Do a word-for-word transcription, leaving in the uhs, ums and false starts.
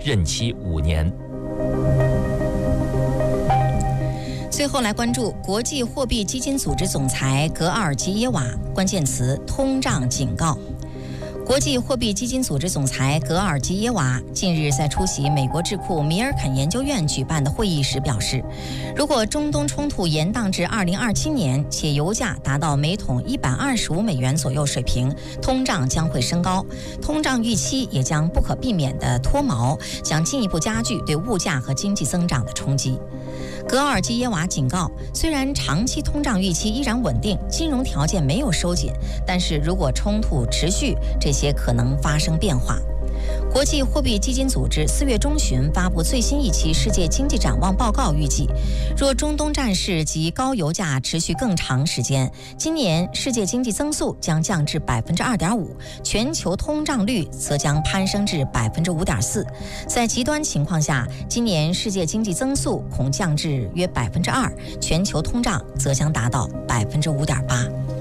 任期五年。 最后来关注国际货币基金组织总裁格奥尔基耶娃，关键词通胀警告。国际货币基金组织总裁格奥尔基耶娃近日在出席美国智库米尔肯研究院举办的会议时表示，如果中东冲突延宕至二零二七年，且油价达到每桶一百二十五美元左右水平，通胀将会升高，通胀预期也将不可避免地脱锚，将进一步加剧对物价和经济增长的冲击。格奥尔基耶娃警告，虽然长期通胀预期依然稳定，金融条件没有收紧，但是如果冲突持续，这些可能发生变化。国际货币基金组织四月中旬发布最新一期世界经济展望报告，预计若中东战事及高油价持续更长时间，今年世界经济增速将降至百分之二点五，全球通胀率则将攀升至百分之五点四。在极端情况下，今年世界经济增速恐降至约百分之二，全球通胀则将达到百分之五点八。